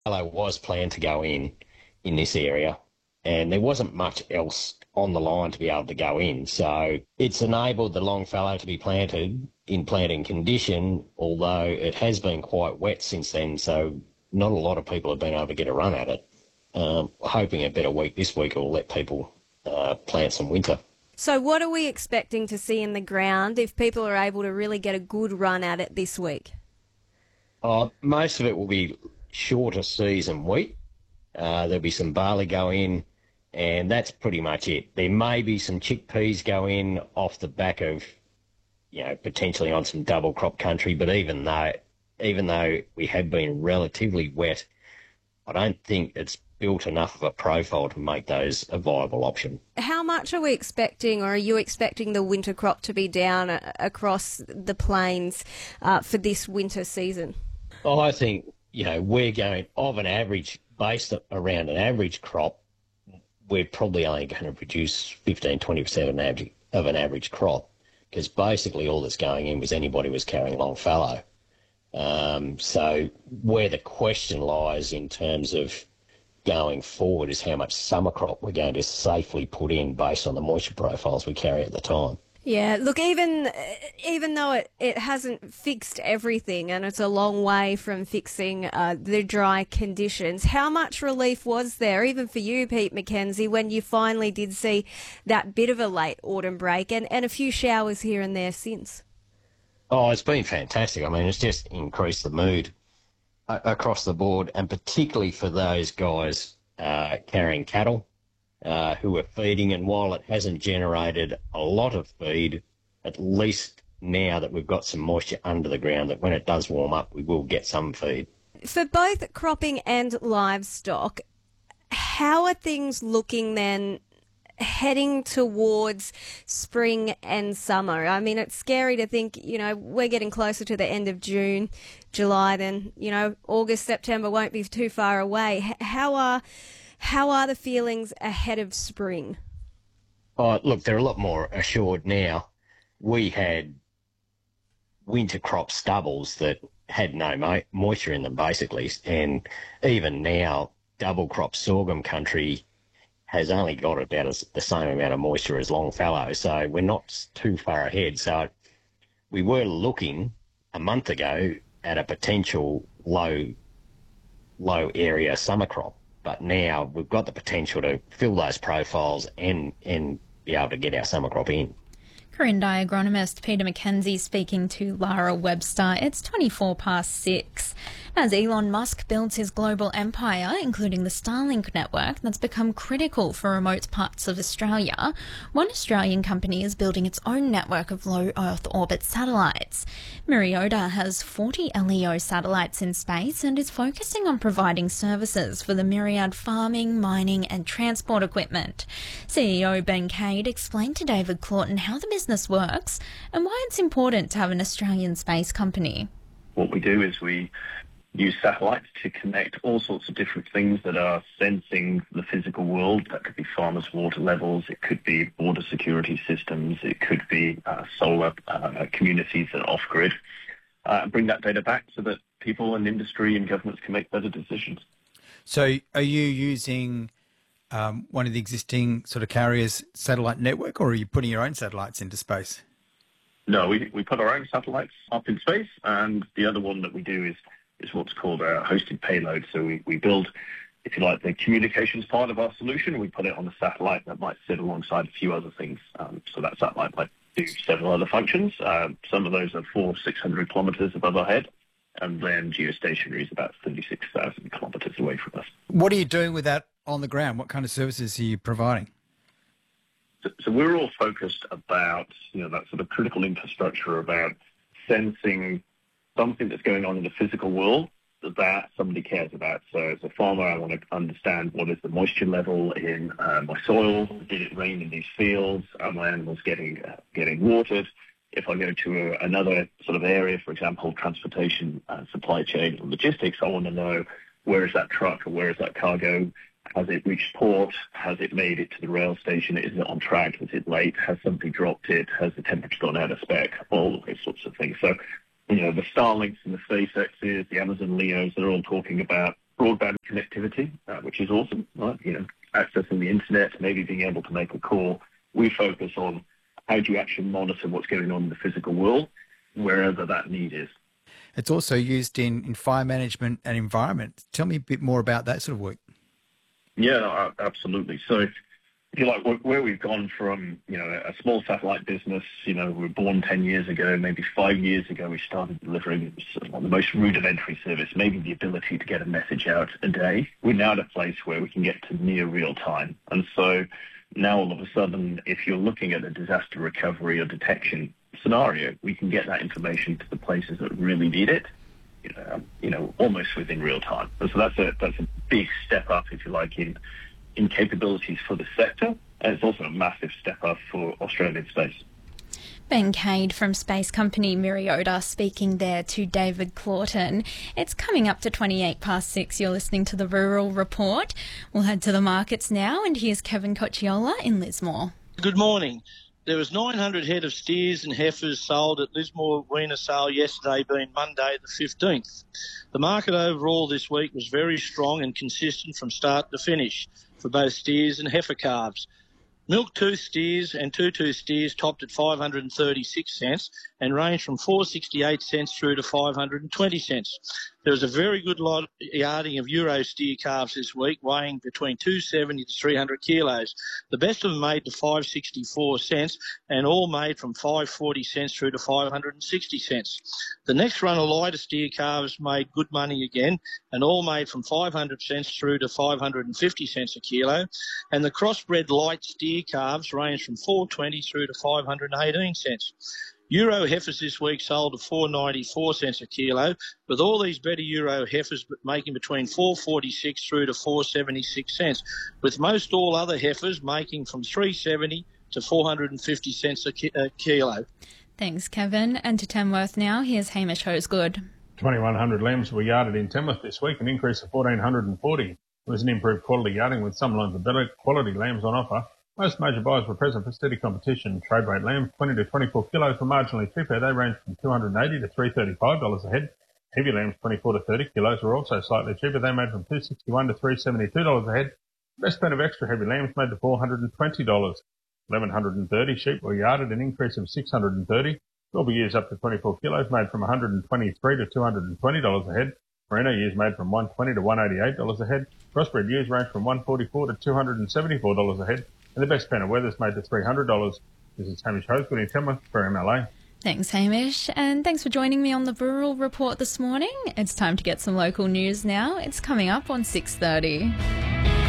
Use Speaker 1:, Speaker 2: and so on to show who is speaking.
Speaker 1: Hello was planned to go in this area, and there wasn't much else on the line to be able to go in. So it's enabled the Longfellow to be planted in planting condition, although it has been quite wet since then, so not a lot of people have been able to get a run at it. Hoping a better week this week will let people plant some winter.
Speaker 2: So what are we expecting to see in the ground if people are able to really get a good run at it this week?
Speaker 1: Most of it will be shorter season wheat. There'll be some barley go in, and that's pretty much it. There may be some chickpeas go in off the back of, potentially on some double crop country, but even though we have been relatively wet, I don't think it's built enough of a profile to make those a viable option.
Speaker 2: How much are we expecting, or are you expecting the winter crop to be down across the plains for this winter season?
Speaker 1: Oh, I think, we're going, of an average, based around an average crop, we're probably only going to produce 15-20% of an average crop, because basically all that's going in was anybody was carrying Longfellow. So where the question lies in terms of going forward is how much summer crop we're going to safely put in based on the moisture profiles we carry at the time.
Speaker 2: Yeah, look, even though it hasn't fixed everything, and it's a long way from fixing the dry conditions, how much relief was there, even for you, Pete McKenzie, when you finally did see that bit of a late autumn break and a few showers here and there since?
Speaker 1: Oh, it's been fantastic. I mean, it's just increased the mood across the board, and particularly for those guys carrying cattle who are feeding. And while it hasn't generated a lot of feed, at least now that we've got some moisture under the ground, that when it does warm up, we will get some feed.
Speaker 2: For both cropping and livestock, how are things looking then heading towards spring and summer? I mean, it's scary to think, we're getting closer to the end of June, July, then, August, September won't be too far away. How are the feelings ahead of spring?
Speaker 1: Oh, look, they're a lot more assured now. We had winter crop stubbles that had no moisture in them, basically, and even now, double crop sorghum country has only got about the same amount of moisture as Longfellow, so we're not too far ahead. So we were looking a month ago at a potential low area summer crop, but now we've got the potential to fill those profiles and be able to get our summer crop in.
Speaker 3: Corinda agronomist Peter McKenzie speaking to Lara Webster. It's 6:24. As Elon Musk builds his global empire, including the Starlink network that's become critical for remote parts of Australia, one Australian company is building its own network of low Earth orbit satellites. Myriota has 40 LEO satellites in space and is focusing on providing services for the myriad farming, mining and transport equipment. CEO Ben Cade explained to David Claughton how the business works and why it's important to have an Australian space company.
Speaker 4: What we do is we use satellites to connect all sorts of different things that are sensing the physical world. That could be farmers' water levels, it could be border security systems, it could be solar communities that are off-grid. Bring that data back so that people and industry and governments can make better decisions.
Speaker 5: So are you using one of the existing sort of carriers' satellite network, or are you putting your own satellites into space?
Speaker 4: No, we put our own satellites up in space, and the other one that we do is what's called a hosted payload. So we build, if you like, the communications part of our solution. We put it on a satellite that might sit alongside a few other things. So that satellite might do several other functions. Some of those are 400-600 kilometres above our head, and then geostationary is about 36,000 kilometres away from us.
Speaker 5: What are you doing with that on the ground? What kind of services are you providing?
Speaker 4: So we're all focused about, that sort of critical infrastructure about sensing something that's going on in the physical world that somebody cares about. So as a farmer, I want to understand what is the moisture level in my soil. Did it rain in these fields? Are my animals getting watered? If I go to another sort of area, for example, transportation, supply chain, and logistics, I want to know, where is that truck or where is that cargo? Has it reached port? Has it made it to the rail station? Is it on track? Is it late? Has somebody dropped it? Has the temperature gone out of spec? All of those sorts of things. So, the Starlinks and the SpaceXs, the Amazon Leos, they're all talking about broadband connectivity, which is awesome, right? Accessing the internet, maybe being able to make a call. We focus on how do you actually monitor what's going on in the physical world, wherever that need is.
Speaker 5: It's also used in fire management and environment. Tell me a bit more about that sort of work.
Speaker 4: Yeah, absolutely. So, if you like, where we've gone from, a small satellite business, we were born 10 years ago, maybe 5 years ago, we started delivering sort of the most rudimentary service, maybe the ability to get a message out a day. We're now at a place where we can get to near real time. And so now all of a sudden, if you're looking at a disaster recovery or detection scenario, we can get that information to the places that really need it, almost within real time. And so that's a big step up, if you like, in capabilities for the sector, and it's also a massive step up for Australian space.
Speaker 3: Ben Cade from space company Myriota speaking there to David Claughton. It's coming up to 6:28. You're listening to the Rural Report. We'll head to the markets now, and here's Kevin Cocciola in Lismore.
Speaker 6: Good morning. There was 900 head of steers and heifers sold at Lismore Weena Sale yesterday, being Monday the 15th. The market overall this week was very strong and consistent from start to finish for both steers and heifer calves. Milk tooth steers and two-tooth steers topped at 536 cents and ranged from 468 cents through to 520 cents. There was a very good lot yarding of Euro steer calves this week, weighing between 270 to 300 kilos. The best of them made to 564 cents and all made from 540 cents through to 560 cents. The next run of lighter steer calves made good money again and all made from 500 cents through to 550 cents a kilo. And the crossbred light steer calves ranged from 420 through to 518 cents. Euro heifers this week sold at 494 cents a kilo, with all these better Euro heifers making between 446 through to 476 cents, with most all other heifers making from 370 to 450 cents a kilo.
Speaker 3: Thanks, Kevin. And to Tamworth now, here's Hamish Hosegood.
Speaker 7: 2,100 lambs were yarded in Tamworth this week, an increase of 1,440. It was an improved quality yarding with some lines of better quality lambs on offer. Most major buyers were present for steady competition. Trade weight lambs, 20 to 24 kilos, were marginally cheaper. They ranged from $280 to $335 a head. Heavy lambs, 24 to 30 kilos, were also slightly cheaper. They made from $261 to $372 a head. Best pen of extra heavy lambs made to $420. 1,130 sheep were yarded, an increase of 630. Silver ewes up to 24 kilos made from $123 to $220 a head. Merino ewes made from $120 to $188 a head. Crossbred ewes ranged from $144 to $274 a head. And the best pen of weathers made to $300. This is Hamish Hosegood in Tamworth for MLA.
Speaker 3: Thanks, Hamish. And thanks for joining me on the Rural Report this morning. It's time to get some local news now. It's coming up on 6:30.